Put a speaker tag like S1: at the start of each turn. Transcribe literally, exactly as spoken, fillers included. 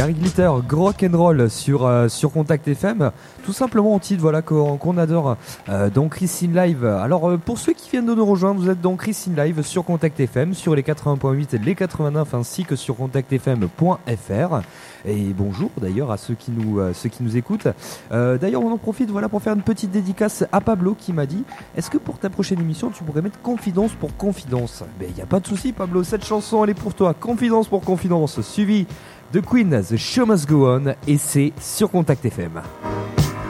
S1: Gary Glitter, Rock'n'Roll sur, euh, sur Contact F M. Tout simplement au titre voilà, qu'on, qu'on adore euh, dans Chris in Live. Alors euh, pour ceux qui viennent de nous rejoindre, vous êtes dans Chris in Live sur Contact F M, sur les quatre-vingts point huit et les quatre-vingt-neuf ainsi que sur contact f m point f r. Et bonjour d'ailleurs à ceux qui nous, euh, ceux qui nous écoutent. Euh, d'ailleurs on en profite voilà, pour faire une petite dédicace à Pablo qui m'a dit: est-ce que pour ta prochaine émission tu pourrais mettre confidence pour confidence? Ben il n'y a pas de souci Pablo, cette chanson elle est pour toi. Confidence pour confidence, suivi de Queen, The Show Must Go On, et c'est sur Contact F M.